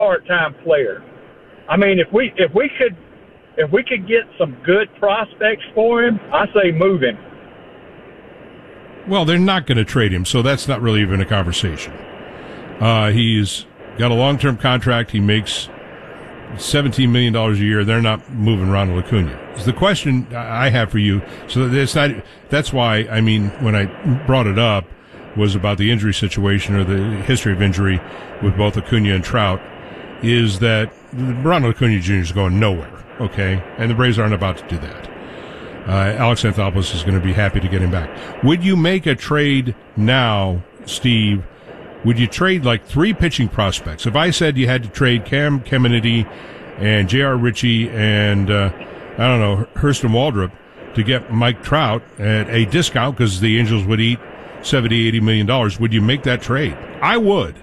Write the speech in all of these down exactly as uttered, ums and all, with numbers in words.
part-time player. I mean, if we if we could if we could get some good prospects for him, I say move him. Well, they're not going to trade him, so that's not really even a conversation. Uh, he's got a long-term contract. He makes seventeen million dollars a year. They're not moving Ronald Acuna. So the question I have for you, so that's not, that's why, I mean, when I brought it up, was about the injury situation or the history of injury with both Acuna and Trout, is that Ronald Acuna Junior is going nowhere, okay? And the Braves aren't about to do that. Uh, Alex Anthopoulos is going to be happy to get him back. Would you make a trade now, Steve? Would you trade like three pitching prospects? If I said you had to trade Cam Caminiti and J R. Ritchie and, uh, I don't know, Hurston Waldrop to get Mike Trout at a discount because the Angels would eat seventy, eighty million dollars, would you make that trade? I would.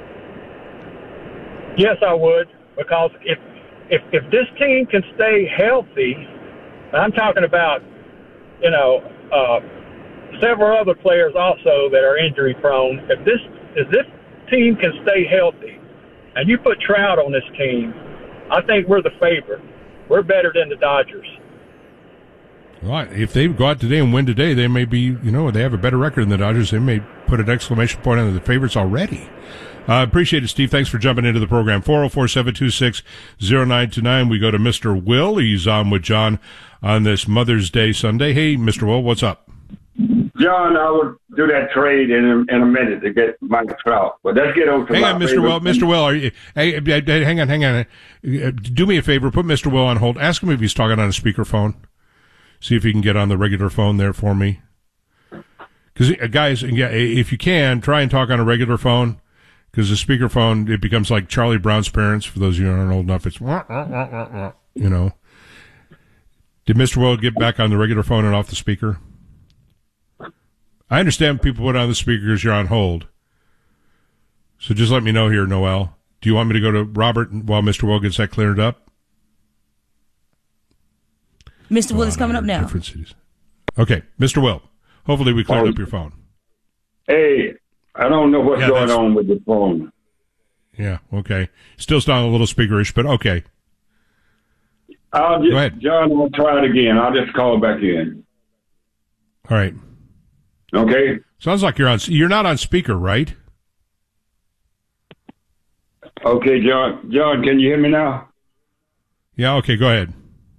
Yes, I would, because if if if this team can stay healthy, I'm talking about, you know, uh, several other players also that are injury prone. If this if this team can stay healthy, and you put Trout on this team, I think we're the favorite. We're better than the Dodgers. Right. If they go out today and win today, they may be, you know, they have a better record than the Dodgers. They may put an exclamation point on the favorites already. I uh, appreciate it, Steve. Thanks for jumping into the program. four oh four, seven two six, oh nine two nine. We go to Mister Will. He's on with John on this Mother's Day Sunday. Hey, Mister Will, what's up? John, I would do that trade in a, in a minute to get Mike Trout. But let's get over to hang my on, Mister Will. team. Mister Will, are you, hey, hey, hang on, hang on. Do me a favor. Put Mister Will on hold. Ask him if he's talking on a speakerphone. See if he can get on the regular phone there for me. Because, guys, if you can, try and talk on a regular phone. Because the speakerphone, it becomes like Charlie Brown's parents. For those of you who aren't old enough, it's, you know. Did Mister Will get back on the regular phone and off the speaker? I understand people put on the speaker because you're on hold. So just let me know here, Noel. Do you want me to go to Robert while Mister Will gets that cleared up? Mister Will is coming up now. Different cities. Okay, Mister Will. Hopefully we cleared oh. up your phone. Hey, I don't know what's yeah, going that's... on with the phone. Yeah, okay. Still sound a little speakerish, but okay. I'll just, Go ahead. John, I'll try it again. I'll just call back in. All right. Okay? Sounds like you're on. You're not on speaker, right? Okay, John. John, can you hear me now? Yeah, okay, go ahead.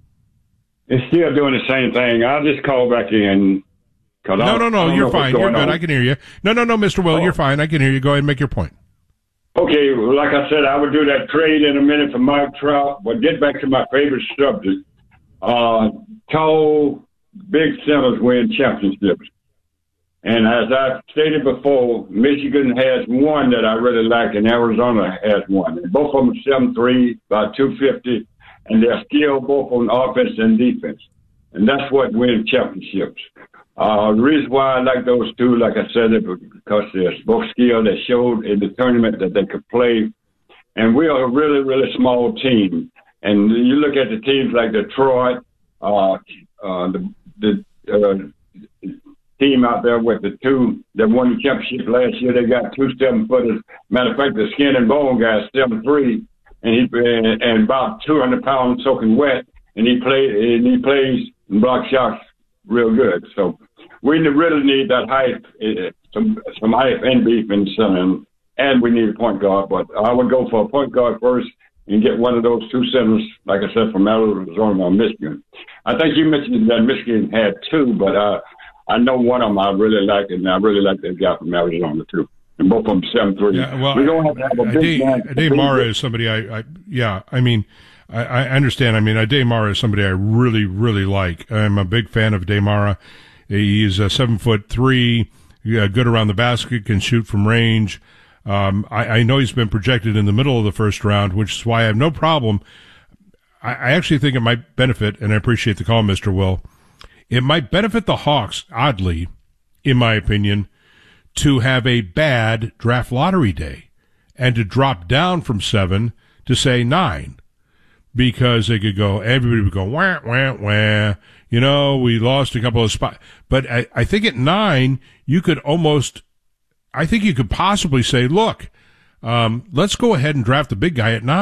It's still doing the same thing. I'll just call back in. No, no, no, you're fine. You're good. On. I can hear you. No, no, no, Mister Will, oh. you're fine. I can hear you. Go ahead and make your point. Okay, well, like I said, I would do that trade in a minute for Mike Trout, but get back to my favorite subject. Uh, tall, big centers win championships. And as I've stated before, Michigan has one that I really like, and Arizona has one. And both of them seven three, about two fifty, and they're skilled both on offense and defense. And that's what wins championships. Uh, the reason why I like those two, like I said, is because they're both skilled. They showed in the tournament that they could play. And we are a really, really small team. And you look at the teams like Detroit, uh, uh, the, the uh, team out there with the two that won the championship last year, they got two seven-footers. Matter of fact, the skin and bone guy is seven three, and he and, and about two hundred pounds soaking wet, and he play and he plays and block shots real good. So we really need that height, uh, some some height and beef in the center, and we need a point guard. But I would go for a point guard first and get one of those two centers, like I said, from Arizona or Michigan. I think you mentioned that Michigan had two, but uh, I know one of them I really like, and I really like that guy from Arizona too. And both of them seven three. Yeah, well, we don't have to have a big man. Ade Mara is somebody I, I yeah, I mean, I, I understand. I mean, Ade Mara is somebody I really, really like. I'm a big fan of Ade Mara. He's a seven foot three, yeah, good around the basket, can shoot from range. Um, I, I know he's been projected in the middle of the first round, which is why I have no problem. I, I actually think it might benefit, and I appreciate the call, Mister Will. It might benefit the Hawks, oddly, in my opinion, to have a bad draft lottery day and to drop down from seven to, say, nine. Because they could go, everybody would go, wah, wah, wah. You know, we lost a couple of spots. But I, I think at nine, you could almost, I think you could possibly say, look, Um, let's go ahead and draft the big guy at nine.